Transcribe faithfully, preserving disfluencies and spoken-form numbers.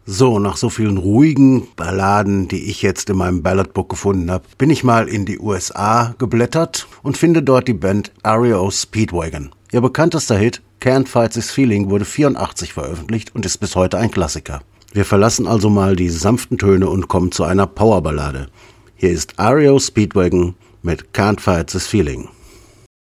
So, nach so vielen ruhigen Balladen, die ich jetzt in meinem Balladbook gefunden habe, bin ich mal in die U S A geblättert und finde dort die Band R E O Speedwagon. Ihr bekanntester Hit Can't Fight This Feeling wurde vierundachtzig veröffentlicht und ist bis heute ein Klassiker. Wir verlassen also mal die sanften Töne und kommen zu einer Powerballade. Hier ist R E O Speedwagon mit Can't Fight This Feeling.